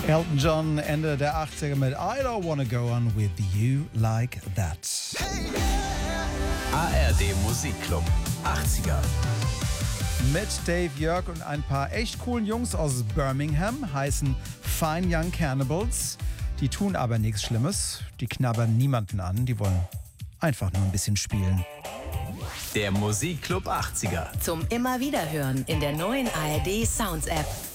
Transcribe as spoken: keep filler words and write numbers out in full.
Elton John, Ende der achtziger mit I Don't Wanna Go On With You Like That. A R D Musikclub achtziger. Mit Dave Jörg und ein paar echt coolen Jungs aus Birmingham, heißen Fine Young Cannibals. Die tun aber nichts Schlimmes, die knabbern niemanden an, die wollen einfach nur ein bisschen spielen. Der Musikclub achtziger. Zum immer wieder hören in der neuen A R D Sounds App.